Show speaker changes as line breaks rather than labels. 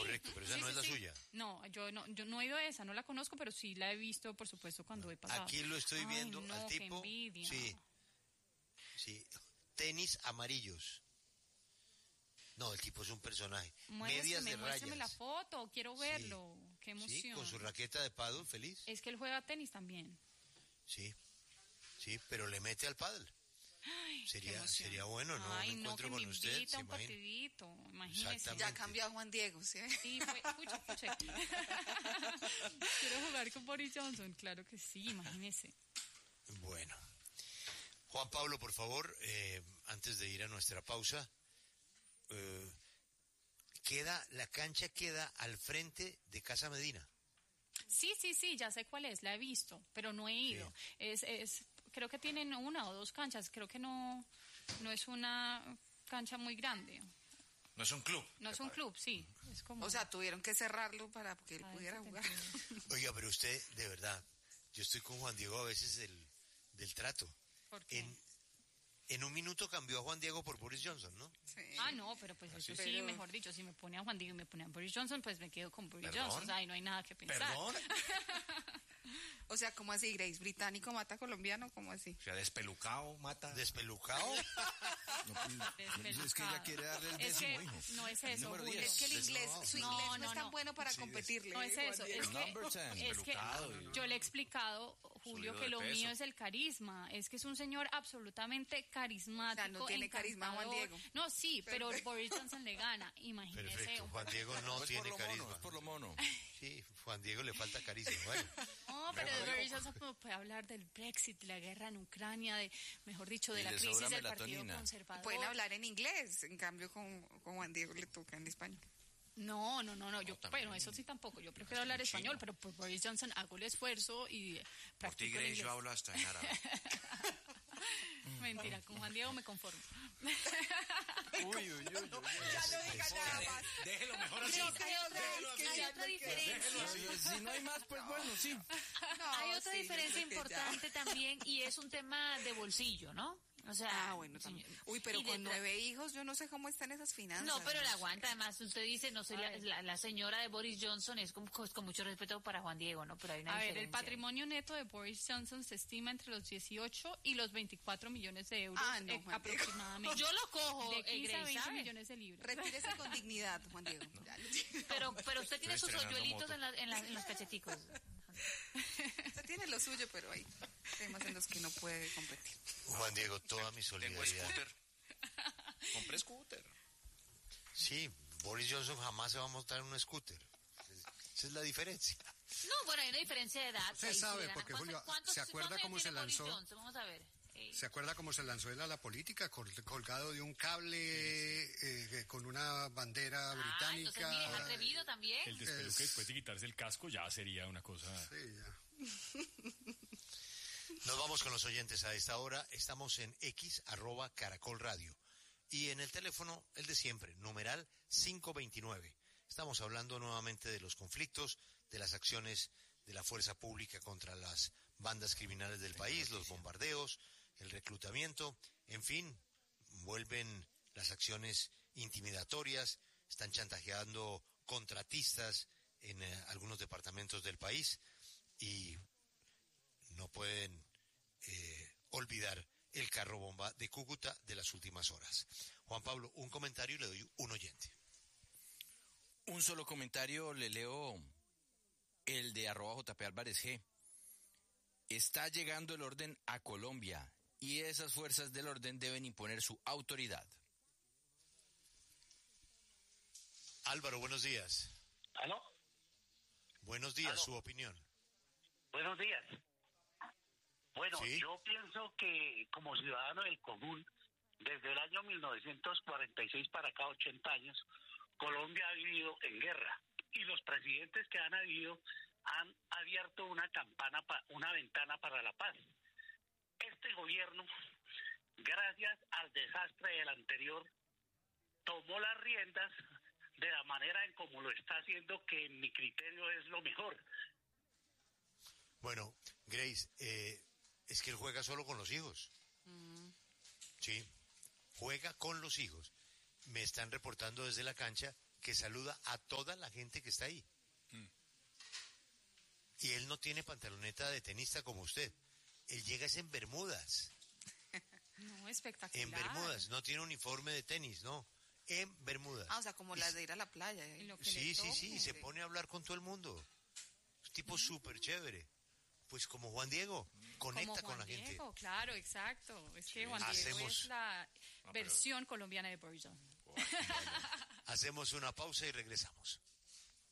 correcto, pero esa no es la suya.
No, yo no he ido a esa, no la conozco, pero sí la he visto, por supuesto, cuando he pasado.
Aquí lo estoy viendo
no,
al tipo.
qué envidia.
Sí, tenis amarillos. No, el tipo es un personaje. Medias de rayas.
Muéstrame la foto, quiero verlo. Qué emoción.
Sí, con su raqueta de pádel, feliz.
Es que él juega tenis también.
Sí, pero le mete al pádel.
Ay,
sería bueno, ¿no?
Ay,
un encuentro
que
con
me
usted,
invita
¿se
un
imagina?
partidito, imagínese.
Ya cambió a Juan Diego, ¿sí?
Sí, escuche. Quiero jugar con Boris Johnson, claro que sí, imagínese.
Bueno. Juan Pablo, por favor, antes de ir a nuestra pausa, la cancha queda al frente de Casa Medina.
Sí, ya sé cuál es, la he visto, pero no he ido. Sí. Creo que tienen una o dos canchas, creo que no es una cancha muy grande.
No es un club.
No es un club, sí. Es como...
O sea, tuvieron que cerrarlo para que él pudiera jugar.
Oiga, pero usted, de verdad, yo estoy con Juan Diego a veces del trato.
¿Por qué?
En un minuto cambió a Juan Diego por Boris Johnson, ¿no?
Sí.
Ah, no, pero pues eso sí,
pero...
mejor dicho, si me pone a Juan Diego y me pone a Boris Johnson, pues me quedo con Boris
¿Perdón?
Johnson, o sea, ahí no hay nada que pensar.
¿Perdón?
O sea, ¿cómo así, Grace? ¿Británico mata a colombiano? ¿Cómo así?
O sea, despelucado mata.
¿Despelucado?
Es que ella quiere darle el décimo, hijo.
No es eso,
Número
Julio.
10.
Es que el inglés, su inglés no es tan
no.
bueno para competirle.
No es eso, es
Number 10,
que
pelucado.
yo le he explicado, Julio,
Subido
que
de
lo
peso.
mío es el carisma, es que es un señor absolutamente carismático.
O sea, no tiene carisma Juan Diego.
No, sí, pero Boris Johnson le gana, imagínese.
Perfecto, Juan Diego no
Es
tiene
por lo
carisma.
mono, es por lo mono.
Sí, Juan Diego le falta carisma, bueno.
No, pero Boris Johnson puede hablar del Brexit, de la guerra en Ucrania, mejor dicho, de
Y
la
le
crisis
sobra
del Partido
melatonina.
Conservador.
Pueden hablar en inglés, en cambio con Juan Diego le toca en español.
No, yo, bueno, eso sí tampoco, yo prefiero hablar español, pero por Boris Johnson hago el esfuerzo y
Por ti,
practico el
Grace,
inglés.
yo hablo hasta en árabe.
Mentira, con Juan Diego me conformo.
Uy.
Ya no diga nada más.
Déjelo mejor así.
Hay otra diferencia.
Si no hay más, pues bueno, sí.
Hay otra
sí,
diferencia
yo creo que ya.
importante también y es un tema de bolsillo, ¿no? O sea,
Bueno, también. Uy, pero
y de
con
tra-
9 hijos yo no sé cómo están esas finanzas.
No, pero la aguanta. Además, usted dice, no soy la señora de Boris Johnson, es con mucho respeto para Juan Diego, ¿no? Pero hay una
A ver,
diferencia.
el patrimonio neto de Boris Johnson se estima entre los 18 y los $24 millones de euros
Ah, no, Juan Diego.
aproximadamente.
Yo lo cojo,
de 15 a
Grace,
20
¿sabe?
millones de libras.
Retírese con dignidad, Juan Diego. Ya,
Pero usted tiene sus
estrenando
hoyuelitos
moto.
en los cacheticos.
usted tiene lo suyo, pero hay temas en los que no puede competir.
Juan Diego, toda mi
Tengo
solidaridad.
scooter. Compré scooter.
Sí, Boris Johnson jamás se va a montar en un scooter. Esa es la diferencia.
No, bueno, hay una diferencia de edad.
Usted
ahí sí
sabe,
le gana.
porque,
¿Cuántos-
Julio,
cuántos-
¿se acuerda
cuántos
cómo
años
se
tiene Boris
lanzó?
Johnson? Vamos a ver.
¿Se acuerda cómo se lanzó él a la política? Colgado de un cable con una bandera británica.
Entonces, mire, es atrevido también.
El despeluque después de quitarse el casco ya sería una cosa...
Sí, ya.
Nos vamos con los oyentes a esta hora. Estamos en @Caracol Radio. Y en el teléfono, el de siempre, numeral 529. Estamos hablando nuevamente de los conflictos, de las acciones de la fuerza pública contra las bandas criminales del país, los bombardeos, el reclutamiento, en fin, vuelven las acciones intimidatorias, están chantajeando contratistas en algunos departamentos del país y no pueden olvidar el carro bomba de Cúcuta de las últimas horas. Juan Pablo, un comentario y le doy un oyente.
Un solo comentario, le leo el de @JP Álvarez G. Está llegando el orden a Colombia y esas fuerzas del orden deben imponer su autoridad.
Álvaro, buenos días.
¿Aló?
Buenos días,
¿Aló?
su opinión.
Buenos días. Bueno,
Sí.
yo pienso que como ciudadano del común, desde el año 1946 para acá, 80 años, Colombia ha vivido en guerra y los presidentes que han habido han abierto una ventana para la paz. Este gobierno, gracias al desastre del anterior, tomó las riendas de la manera en como lo está haciendo, que en mi criterio es lo mejor.
Bueno, Grace, es que él juega solo con los hijos. Sí, juega con los hijos. Me están reportando desde la cancha que saluda a toda la gente que está ahí. Y él no tiene pantaloneta de tenista como usted. Él llega es en bermudas.
No, espectacular.
En bermudas, no tiene uniforme de tenis, no. En bermudas.
Ah, o sea, como las de ir a la playa.
Y lo que
Sí,
le
sí, sí,
toque.
se pone a hablar con todo el mundo. Es tipo súper chévere. Pues como Juan Diego, conecta
Como
con la
Juan
gente.
Diego, claro, exacto. Es que Juan Diego
Hacemos-
es la versión colombiana de Boris Johnson.
Hacemos una pausa y regresamos.